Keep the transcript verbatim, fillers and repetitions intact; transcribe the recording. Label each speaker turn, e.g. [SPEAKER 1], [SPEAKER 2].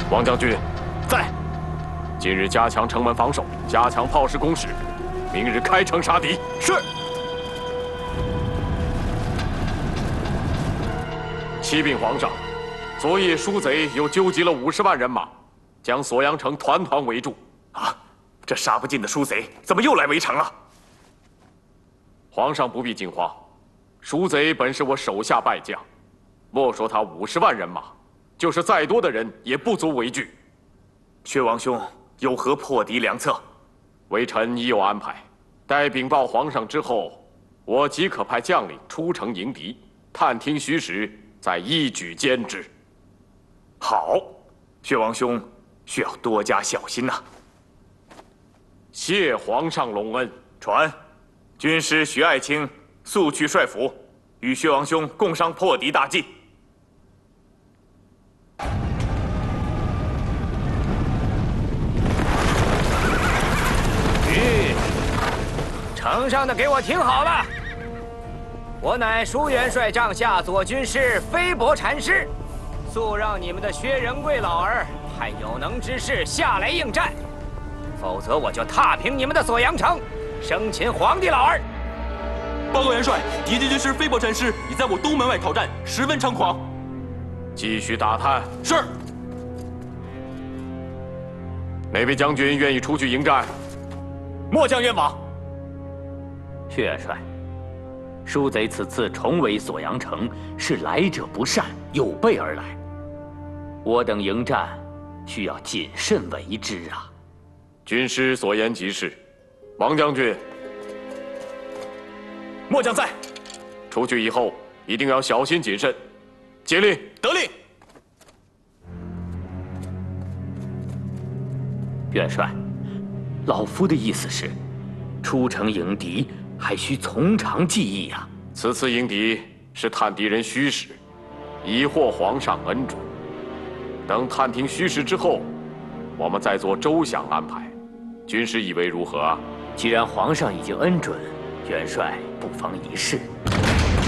[SPEAKER 1] 王将军，
[SPEAKER 2] 在。
[SPEAKER 1] 今日加强城门防守，加强炮石攻势，明日开城杀敌。
[SPEAKER 2] 是。
[SPEAKER 1] 启禀皇上，昨夜舒贼又纠集了五十万人马，将锁阳城团团围住。
[SPEAKER 2] 啊，这杀不尽的舒贼怎么又来围城了？
[SPEAKER 1] 皇上不必惊慌，舒贼本是我手下败将，莫说他五十万人马，就是再多的人也不足为惧。
[SPEAKER 2] 薛王兄有何破敌良策？
[SPEAKER 1] 微臣已有安排，待禀报皇上之后，我即可派将领出城迎敌，探听虚实，再一举歼之。
[SPEAKER 2] 好，薛王兄需要多加小心呐。
[SPEAKER 1] 谢皇上隆恩。
[SPEAKER 2] 传，军师徐爱卿速去帅府，与薛王兄共商破敌大计。
[SPEAKER 3] 吁，城上的给我听好了！我乃舒元帅帐下左军师飞伯禅师，速让你们的薛仁贵老儿派有能之士下来应战，否则我就踏平你们的锁阳城，生擒皇帝老儿！
[SPEAKER 4] 报告元帅，敌军军师飞伯禅师已在我东门外讨战，十分猖狂。
[SPEAKER 1] 继续打探。
[SPEAKER 4] 是。
[SPEAKER 1] 哪位将军愿意出去迎战？
[SPEAKER 2] 末将愿往。
[SPEAKER 5] 薛元帅，舒贼此次重围锁阳城，是来者不善，有备而来。我等迎战，需要谨慎为之啊。
[SPEAKER 1] 军师所言极是，王将军。
[SPEAKER 2] 末将在。
[SPEAKER 1] 出去以后一定要小心谨慎。接令。
[SPEAKER 2] 得令。
[SPEAKER 5] 元帅，老夫的意思是，出城迎敌还需从长计议啊。
[SPEAKER 1] 此次迎敌是探敌人虚实，以获皇上恩准。等探听虚实之后，我们再做周详安排。军师以为如何啊？
[SPEAKER 5] 既然皇上已经恩准，元帅不妨一试。